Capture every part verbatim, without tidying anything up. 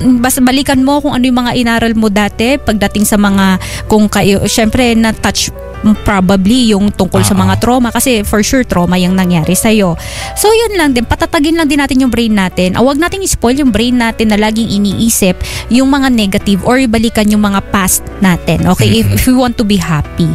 basta balikan mo kung ano yung mga inaral mo dati pagdating sa mga, kung kayo, syempre na-touch probably yung tungkol uh-huh. sa mga trauma kasi for sure trauma yung nangyari sa'yo. So yun lang din, patatagin lang din natin yung brain natin. Huwag nating i-spoil yung brain natin na laging iniisip yung mga negative or ibalikan yung mga past natin. Okay? Mm-hmm. If, if we want to be happy.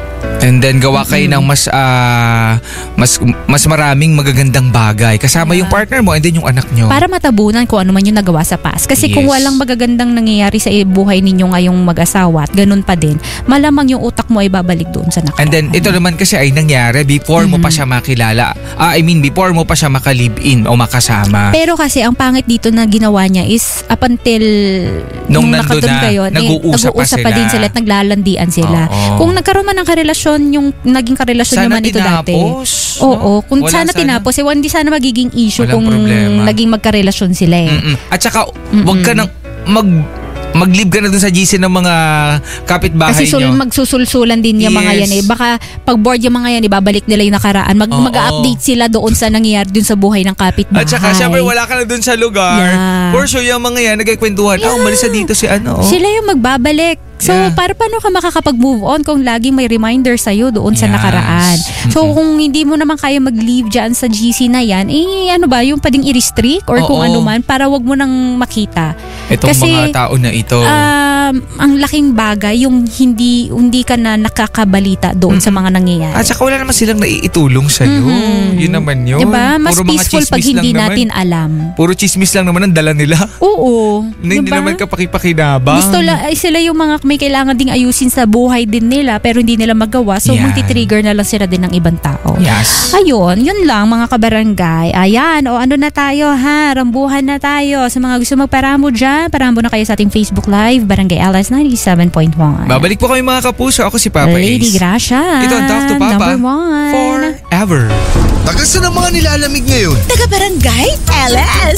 And then gawa kayo mm-hmm. ng mas uh, mas mas maraming magagandang bagay kasama yeah. yung partner mo and then yung anak nyo. Para matabunan kung ano man yung nagawa sa past. Kasi yes. kung walang magagandang nangyayari sa buhay ninyo ngayong mag-asawa at ganun pa din, malamang yung utak mo ay babalik doon sa nakaraan. And then ito naman kasi ay nangyari before mm-hmm. mo pa siya makilala. Uh, I mean before mo pa siya maka-live-in o makasama. Pero kasi ang pangit dito na ginawa niya is up until nung, nung nandun na, kayo, nag-uusap, eh, nag-uusap pa, pa sila. din sila at naglalandian sila. Oo. Kung nagkaroon man ng karelasyon, yung naging karelasyon sana naman ito dati. Tinapos, Oo, no? kung Wala sana, sana tinapos, eh, hindi sana magiging issue walang kung problema. Naging magkarelasyon sila eh. Mm-mm. At saka, Mm-mm. wag ka nang mag mag-live ka na dun sa G C ng mga kapitbahay kasi sul- nyo. magsusulsulan din yung yes. mga yan eh. Baka pag bored yung mga yan, ibabalik nila yung nakaraan. Mag- oh, mag-update oh. sila doon sa nangyayari dun sa buhay ng kapitbahay. At saka, syempre wala ka na dun sa lugar. Yeah. For sure, yung mga yan, nagkikwentuhan. Yeah. Ah, umalis na dito si ano. Oh. Sila yung magbabalik. So, yeah. para paano ka makakapag-move on kung laging may reminder sa'yo doon sa yes. nakaraan? So, mm-hmm. kung hindi mo naman kaya mag-leave dyan sa G C na yan, eh, ano ba, yung pwedeng i-restrict or Oo. kung ano man, para wag mo nang makita. Itong kasi, mga tao na ito. Um, ang laking bagay, yung hindi hindi ka na nakakabalita doon mm-hmm. sa mga nangyayari. At saka wala naman silang naiitulong sa'yo. Mm-hmm. Yun naman yun. Diba? Mas Puro peaceful pag hindi natin naman. alam. Puro chismis lang naman ang dala nila. Oo. Hindi diba? naman kapakipakinabang. Gusto la, ay sila yung mga may kailangan ding ayusin sa buhay din nila pero hindi nila magawa. So, Yan. magti-trigger na lang sila din ng ibang tao. Yes. Ayun, yun lang mga kabarangay. Ayan, o ano na tayo ha? Rambuhan na tayo. Sa mga gusto magparamo dyan, paramo na kayo sa ating Facebook Live, Barangay L S ninety-seven point one. Babalik po kami mga kapuso. Ako si Papa Lady Ace. Gracia. Ito ang Talk to Papa. Number one. Forever. Taga saan ang mga nilalamig ngayon? Taga Barangay L S.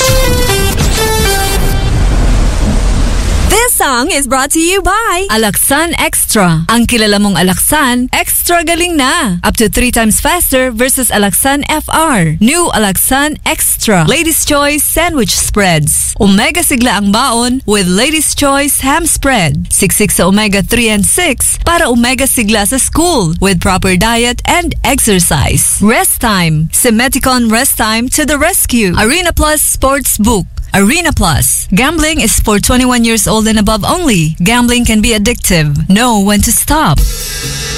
This song is brought to you by Alaxan Extra. Ang kilala mong Alaxan, extra galing na. Up to three times faster versus Alaxan F R. New Alaxan Extra. Ladies' Choice Sandwich Spreads. Omega sigla ang baon with Ladies' Choice Ham Spread. Siksik sa omega three and six para omega sigla sa school with proper diet and exercise. Rest Time. Semeticon Rest Time to the rescue. Arena Plus Sports Book. Arena Plus. Gambling is for twenty-one years old and above only. Gambling can be addictive. Know when to stop.